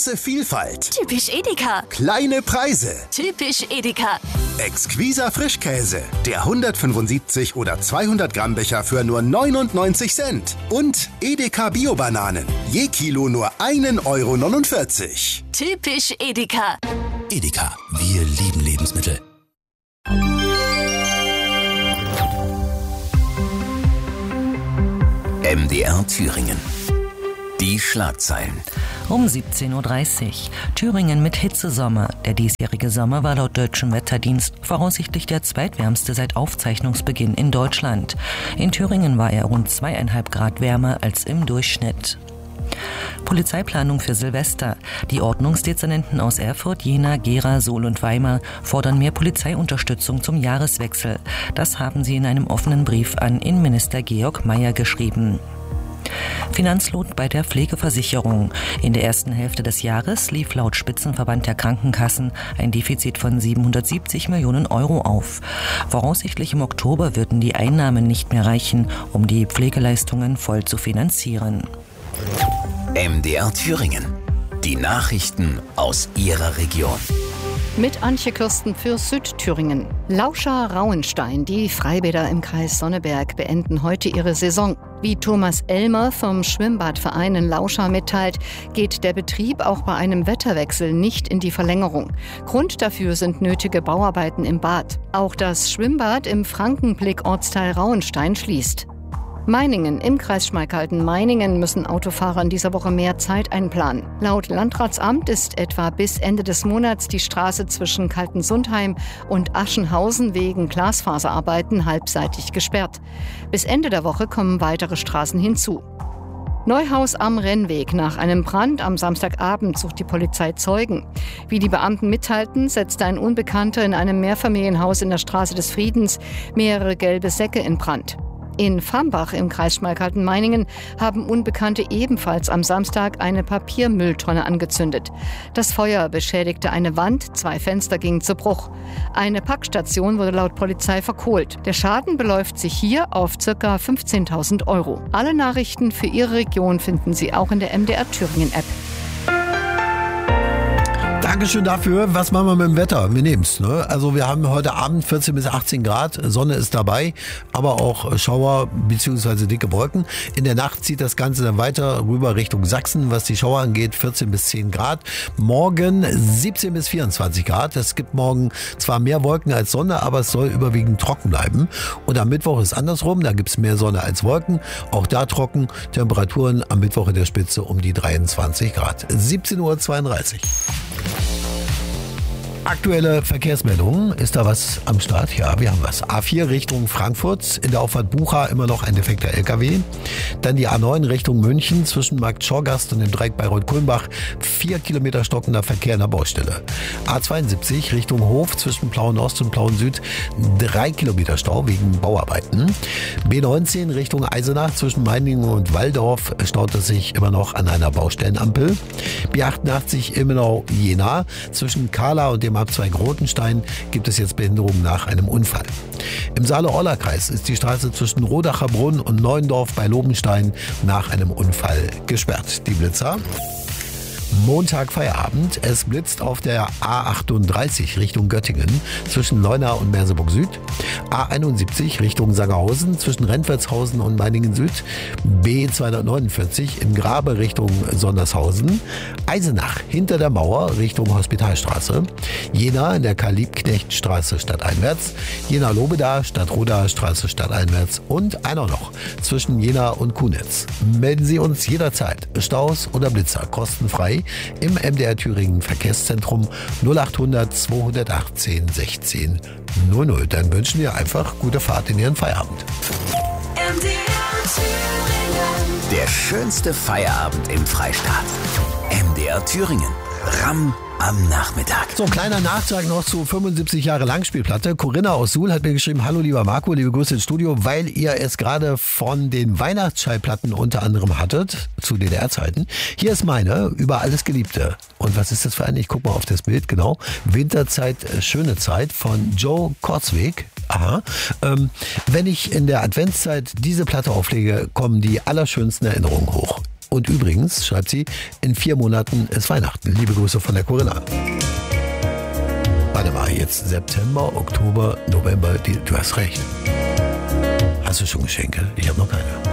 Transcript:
Große Vielfalt. Typisch Edeka. Kleine Preise. Typisch Edeka. Exquiser Frischkäse. Der 175 oder 200 Gramm Becher für nur 99 Cent. Und Edeka Bio-Bananen. Je Kilo nur 1,49 Euro. Typisch Edeka. Edeka, wir lieben Lebensmittel. MDR Thüringen. Die Schlagzeilen. Um 17.30 Uhr. Thüringen mit Hitzesommer. Der diesjährige Sommer war laut Deutschem Wetterdienst voraussichtlich der zweitwärmste seit Aufzeichnungsbeginn in Deutschland. In Thüringen war er rund 2,5 Grad wärmer als im Durchschnitt. Polizeiplanung für Silvester. Die Ordnungsdezernenten aus Erfurt, Jena, Gera, Sool und Weimar fordern mehr Polizeiunterstützung zum Jahreswechsel. Das haben sie in einem offenen Brief an Innenminister Georg Mayer geschrieben. Finanzlot bei der Pflegeversicherung. In der ersten Hälfte des Jahres lief laut Spitzenverband der Krankenkassen ein Defizit von 770 Millionen Euro auf. Voraussichtlich im Oktober würden die Einnahmen nicht mehr reichen, um die Pflegeleistungen voll zu finanzieren. MDR Thüringen. Die Nachrichten aus Ihrer Region. Mit Antje Kirsten für Südthüringen. Lauscha-Rauenstein, die Freibäder im Kreis Sonneberg, beenden heute ihre Saison. Wie Thomas Elmer vom Schwimmbadverein in Lauscha mitteilt, geht der Betrieb auch bei einem Wetterwechsel nicht in die Verlängerung. Grund dafür sind nötige Bauarbeiten im Bad. Auch das Schwimmbad im Frankenblick-Ortsteil Rauenstein schließt. Meiningen. Im Kreis Schmalkalden-Meiningen müssen Autofahrer in dieser Woche mehr Zeit einplanen. Laut Landratsamt ist etwa bis Ende des Monats die Straße zwischen Kaltensundheim und Aschenhausen wegen Glasfaserarbeiten halbseitig gesperrt. Bis Ende der Woche kommen weitere Straßen hinzu. Neuhaus am Rennweg. Nach einem Brand am Samstagabend sucht die Polizei Zeugen. Wie die Beamten mitteilten, setzte ein Unbekannter in einem Mehrfamilienhaus in der Straße des Friedens mehrere gelbe Säcke in Brand. In Fambach im Kreis Schmalkalden-Meiningen haben Unbekannte ebenfalls am Samstag eine Papiermülltonne angezündet. Das Feuer beschädigte eine Wand, 2 Fenster gingen zu Bruch. Eine Packstation wurde laut Polizei verkohlt. Der Schaden beläuft sich hier auf ca. 15.000 Euro. Alle Nachrichten für Ihre Region finden Sie auch in der MDR Thüringen-App. Dankeschön dafür. Was machen wir mit dem Wetter? Wir nehmen es. Ne? Also wir haben heute Abend 14 bis 18 Grad. Sonne ist dabei, aber auch Schauer bzw. dicke Wolken. In der Nacht zieht das Ganze dann weiter rüber Richtung Sachsen. Was die Schauer angeht, 14 bis 10 Grad. Morgen 17 bis 24 Grad. Es gibt morgen zwar mehr Wolken als Sonne, aber es soll überwiegend trocken bleiben. Und am Mittwoch ist andersrum. Da gibt es mehr Sonne als Wolken. Auch da trocken. Temperaturen am Mittwoch in der Spitze um die 23 Grad. 17.32 Uhr. Aktuelle Verkehrsmeldungen. Ist da was am Start? Ja, wir haben was. A4 Richtung Frankfurt. In der Auffahrt Bucha immer noch ein defekter LKW. Dann die A9 Richtung München zwischen Markt Schorgast und dem Dreieck Bayreuth-Kulmbach. 4 Kilometer stockender Verkehr in der Baustelle. A72 Richtung Hof zwischen Plauen Ost und Plauen Süd. 3 Kilometer Stau wegen Bauarbeiten. B19 Richtung Eisenach zwischen Meiningen und Walldorf staut es sich immer noch an einer Baustellenampel. B88 Immenau-Jena zwischen Kahla und dem Abzweig Rotenstein gibt es jetzt Behinderungen nach einem Unfall. Im Saale-Orla-Kreis ist die Straße zwischen Rodacher Brunn und Neuendorf bei Lobenstein nach einem Unfall gesperrt. Die Blitzer. Montag Feierabend. Es blitzt auf der A38 Richtung Göttingen zwischen Leuna und Merseburg Süd. A71 Richtung Sangerhausen zwischen Rentwertshausen und Meiningen Süd. B249 in Grabe Richtung Sondershausen. Eisenach hinter der Mauer Richtung Hospitalstraße. Jena in der Karl-Liebknecht-Straße stadteinwärts. Jena-Lobeda, Stadtroda Straße stadteinwärts. Und einer noch zwischen Jena und Kunitz. Melden Sie uns jederzeit. Staus oder Blitzer kostenfrei im MDR Thüringen Verkehrszentrum 0800 218 16 00. Dann wünschen wir einfach gute Fahrt in Ihren Feierabend. MDR Thüringen. Der schönste Feierabend im Freistaat. MDR Thüringen. Ramm am Nachmittag. So, kleiner Nachtrag noch zu 75 Jahre Langspielplatte. Corinna aus Suhl hat mir geschrieben, hallo lieber Marco, liebe Grüße ins Studio, weil ihr es gerade von den Weihnachtsschallplatten unter anderem hattet, zu DDR-Zeiten. Hier ist meine, über alles Geliebte. Und was ist das für eine? Ich guck mal auf das Bild, genau. Winterzeit, schöne Zeit von Joe Korzweg. Aha. Wenn ich in der Adventszeit diese Platte auflege, kommen die allerschönsten Erinnerungen hoch. Und übrigens, schreibt sie, in 4 Monaten ist Weihnachten. Liebe Grüße von der Corinna. Warte mal, jetzt September, Oktober, November, du hast recht. Hast du schon Geschenke? Ich habe noch keine.